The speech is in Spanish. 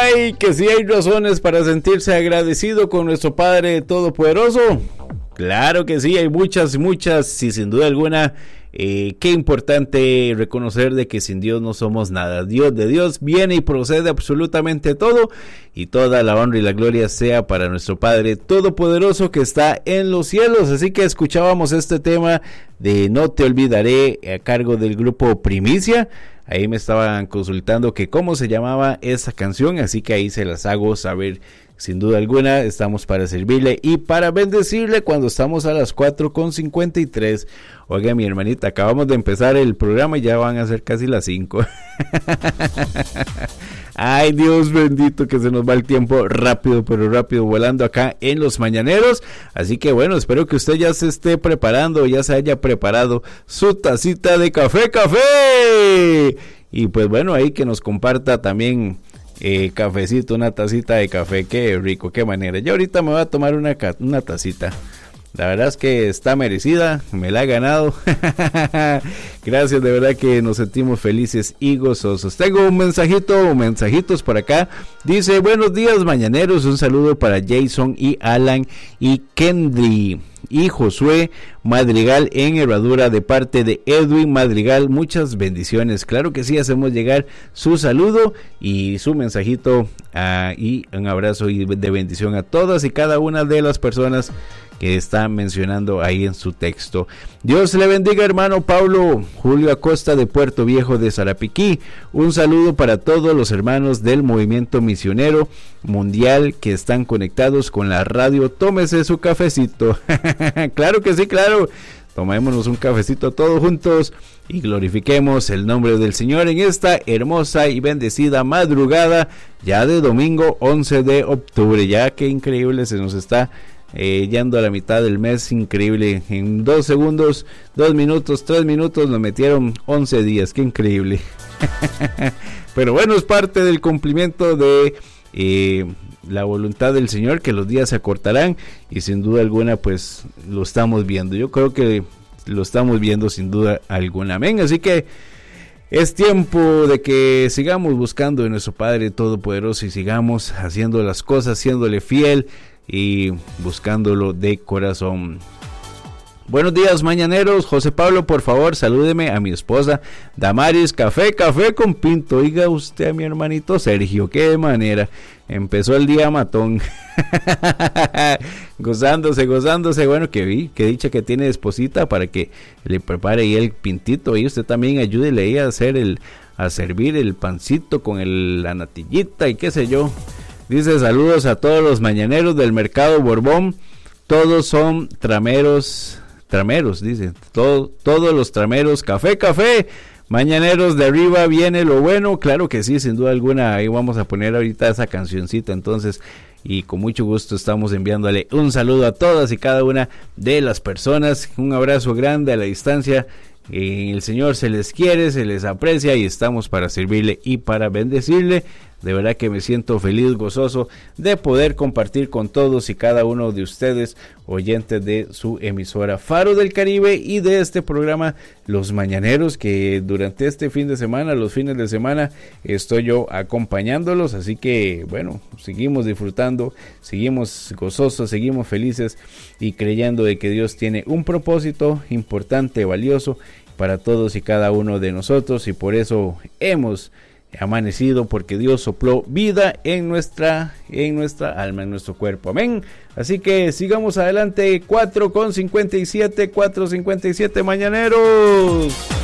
Ay, que sí hay razones para sentirse agradecido con nuestro Padre Todopoderoso. Claro que sí, hay muchas, y sin duda alguna, qué importante reconocer de que sin Dios no somos nada. De Dios viene y procede absolutamente todo, y toda la honra y la gloria sea para nuestro Padre Todopoderoso que está en los cielos. Así que escuchábamos este tema de No Te Olvidaré a cargo del grupo Primicia. Ahí me estaban consultando que cómo se llamaba esa canción, así que ahí se las hago saber. Sin duda alguna, estamos para servirle y para bendecirle cuando estamos a las 4:53. Oiga, mi hermanita, acabamos de empezar el programa y ya van a ser casi las 5. Ay, Dios bendito, que se nos va el tiempo rápido, pero rápido, volando acá en Los Mañaneros. Así que bueno, espero que usted ya se esté preparando, ya se haya preparado su tacita de café. Y pues bueno, ahí que nos comparta también cafecito, una tacita de café. Qué rico, qué manera. Yo ahorita me voy a tomar una tacita. La verdad es que está merecida, me la he ganado. Gracias, de verdad que nos sentimos felices y gozosos. Tengo mensajitos por acá. Dice: buenos días, mañaneros, un saludo para Jason y Alan y Kendry y Josué Madrigal en Herradura, de parte de Edwin Madrigal. Muchas bendiciones. Claro que sí, hacemos llegar su saludo y su mensajito, y un abrazo de bendición a todas y cada una de las personas que está mencionando ahí en su texto. Dios le bendiga, hermano Pablo Julio Acosta de Puerto Viejo de Sarapiquí. Un saludo para todos los hermanos del movimiento misionero mundial que están conectados con la radio. Tómese su cafecito. Claro que sí, claro. Tomémonos un cafecito todos juntos y glorifiquemos el nombre del Señor en esta hermosa y bendecida madrugada ya de domingo 11 de octubre. Ya qué increíble, se nos está yendo a la mitad del mes. Increíble, en 2 segundos, 2 minutos, 3 minutos nos metieron 11 días, qué increíble. Pero bueno, es parte del cumplimiento de la voluntad del Señor, que los días se acortarán, y sin duda alguna pues lo estamos viendo. Yo creo que lo estamos viendo sin duda alguna. Amén. Así que es tiempo de que sigamos buscando de nuestro Padre Todopoderoso y sigamos haciendo las cosas, siéndole fiel y buscándolo de corazón. Buenos días, mañaneros. José Pablo, por favor, salúdeme a mi esposa Damaris. Café con pinto. Oiga usted a mi hermanito Sergio, qué manera. Empezó el día matón. gozándose. Bueno, que dicha que tiene esposita para que le prepare ahí el pintito. Y usted también ayúdele ahí a servir el pancito con la natillita y qué sé yo. Dice: saludos a todos los mañaneros del Mercado Borbón. Todos son trameros, dice. Todos los trameros. Café. Mañaneros, de arriba viene lo bueno. Claro que sí, sin duda alguna. Ahí vamos a poner ahorita esa cancioncita entonces. Y con mucho gusto estamos enviándole un saludo a todas y cada una de las personas. Un abrazo grande a la distancia. El Señor se les quiere, se les aprecia y estamos para servirle y para bendecirle. De verdad que me siento feliz, gozoso de poder compartir con todos y cada uno de ustedes, oyentes de su emisora Faro del Caribe y de este programa Los Mañaneros, que durante este fin de semana, los fines de semana, estoy yo acompañándolos. Así que bueno, seguimos disfrutando, seguimos gozosos, seguimos felices y creyendo de que Dios tiene un propósito importante, valioso para todos y cada uno de nosotros, y por eso hemos amanecido, porque Dios sopló vida en nuestra alma, en nuestro cuerpo. Amén. Así que sigamos adelante. 4:57 mañaneros.